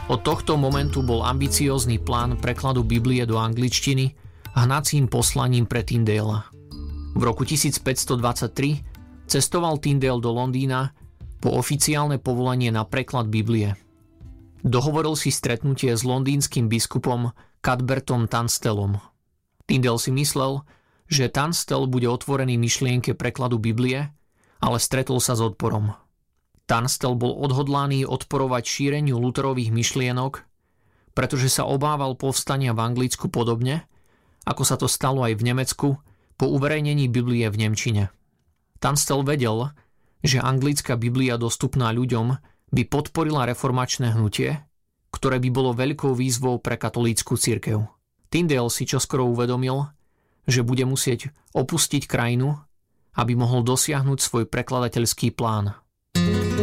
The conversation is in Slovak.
Od tohto momentu bol ambiciózny plán prekladu Biblie do angličtiny hnacím poslaním pre Tyndala. V roku 1523 cestoval Tyndale do Londýna po oficiálne povolenie na preklad Biblie. Dohovoril si stretnutie s londýnskym biskupom Cuthbertom Tunstallom. Tyndale si myslel, že Tunstall bude otvorený myšlienke prekladu Biblie, ale stretol sa s odporom. Tunstall bol odhodlaný odporovať šíreniu Lutherových myšlienok, pretože sa obával povstania v Anglicku podobne, ako sa to stalo aj v Nemecku po uverejnení Biblie v nemčine. Tunstall vedel, že anglická Biblia dostupná ľuďom by podporila reformačné hnutie, ktoré by bolo veľkou výzvou pre katolícku cirkev. Tyndale si čoskoro uvedomil, že bude musieť opustiť krajinu, aby mohol dosiahnuť svoj prekladateľský plán.